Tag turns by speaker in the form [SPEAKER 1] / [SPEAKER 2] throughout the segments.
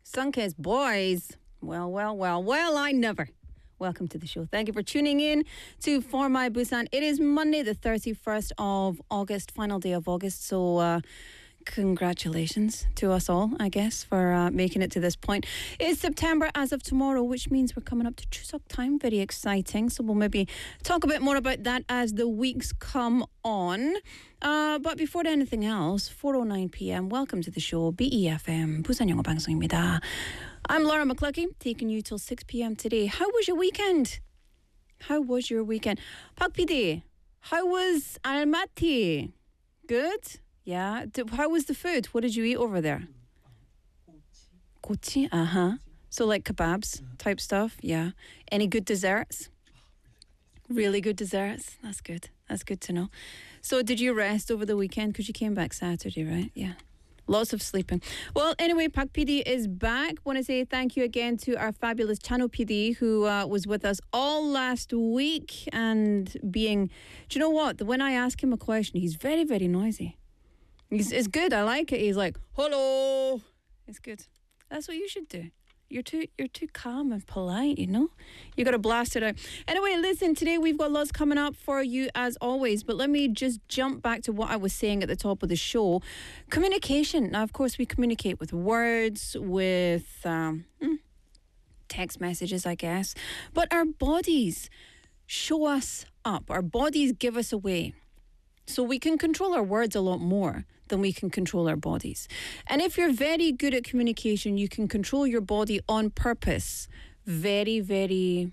[SPEAKER 1] Sunkist Boys. Well, I never. Welcome to the show. Thank you for tuning in to For My Busan. It is Monday, the 31st of August, final day of August. So, congratulations to us all, I guess, for making it to this point. It's September as of tomorrow, which means we're coming up to Chuseok time. Very exciting. So we'll maybe talk a bit more about that as the weeks come on. But before anything else, 4:09 p.m. Welcome to the show. BEFM 부산 영어 방송입니다. I'm Laura McCluskey, taking you till 6 p.m. today. How was your weekend? How was your weekend? Pak PD, how was Almaty? Good? Yeah. How was the food? What did you eat over there? Gochi? So like kebabs type stuff? Yeah. Any good desserts? Really good desserts? That's good. That's good to know. So did you rest over the weekend? Because you came back Saturday, right? Yeah. Lots of sleeping. Well, anyway, Pak PD is back. Want to say thank you again to our fabulous Chano PD who was with us all last week and being... Do you know what? When I ask him a question, he's very, very noisy. It's good. I like it. He's like, hello. It's good. That's what you should do. You're too calm and polite, you know? You got to blast it out. Anyway, listen, today we've got lots coming up for you as always, but let me just jump back to what I was saying at the top of the show. Communication. Now, of course, we communicate with words, with text messages, I guess, but our bodies show us up. Our bodies give us away. So we can control our words a lot more than we can control our bodies. And if you're very good at communication, you can control your body on purpose very, very,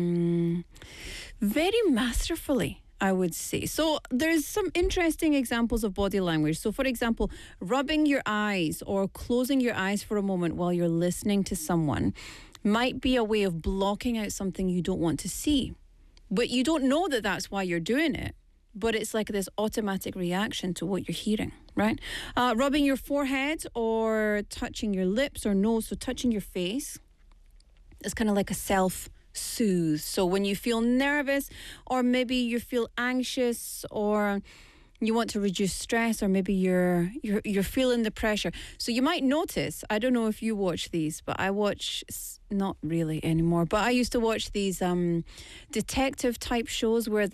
[SPEAKER 1] very masterfully, I would say. So there's some interesting examples of body language. So for example, rubbing your eyes or closing your eyes for a moment while you're listening to someone might be a way of blocking out something you don't want to see. But you don't know that that's why you're doing it. But it's like this automatic reaction to what you're hearing, right? Rubbing your forehead or touching your lips or nose, so touching your face, is kind of like a self-soothe. So when you feel nervous or maybe you feel anxious or you want to reduce stress or maybe you're feeling the pressure. So you might notice, I don't know if you watch these, but I watch, not really anymore, but I used to watch these detective type shows where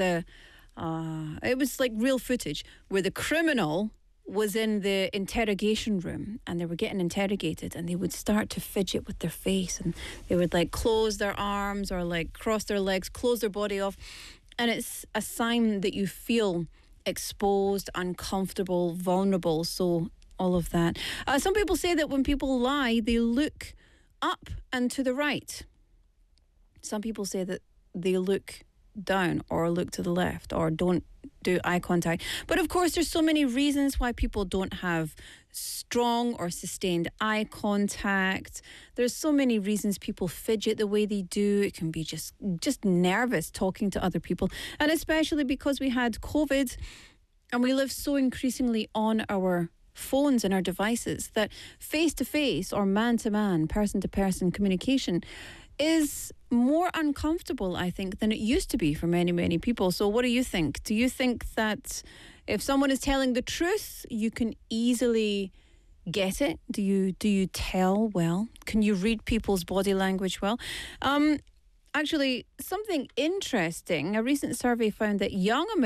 [SPEAKER 1] it was like real footage where the criminal was in the interrogation room and they were getting interrogated and they would start to fidget with their face and they would like close their arms or like cross their legs, close their body off. And it's a sign that you feel exposed, uncomfortable, vulnerable. So all of that. Some people say that when people lie, they look up and to the right. Some people say that they look down or look to the left or don't do eye contact. But of course, there's so many reasons why people don't have strong or sustained eye contact. There's so many reasons people fidget the way they do. It can be just nervous talking to other people. And especially because we had COVID and we live so increasingly on our phones and our devices that face-to-face or man-to-man, person-to-person communication is more uncomfortable, I think, than it used to be for many, many people. So what do you think? Do you think that if someone is telling the truth, you can easily get it? Do you tell well? Can you read people's body language well? Actually, something interesting, a recent survey found that young Americans